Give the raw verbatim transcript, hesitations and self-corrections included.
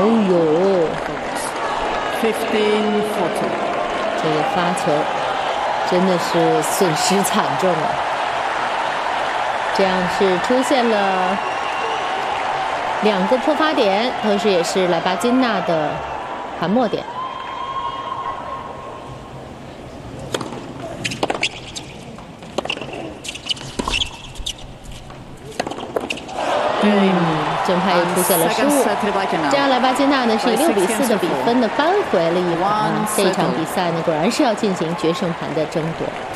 呦， fifteen forty。 这个发球真的是损失惨重啊！这样是出现了两个破发点，同时也是莱巴金纳的盘末点。嗯，正派又出现了失误，这样莱巴金纳呢是以六比四的比分呢扳回了一盘。这一场比赛呢果然是要进行决胜盘的争夺。